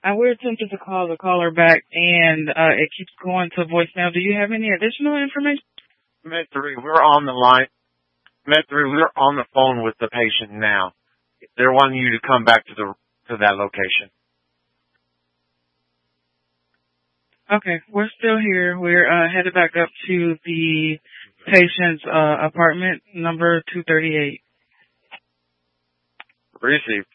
We're attempting to call the caller back, and it keeps going to voicemail. Do you have any additional information? Med 3, we're on the line. Med 3, we're on the phone with the patient now. They're wanting you to come back to that location. Okay, we're still here. We're headed back up to the patient's apartment, number 238. Receive.